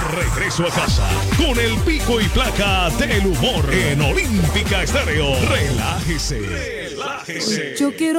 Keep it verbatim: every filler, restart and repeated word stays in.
regreso a casa con el pico y placa del humor en Olímpica Estéreo. Relájese, relájese. Yo quiero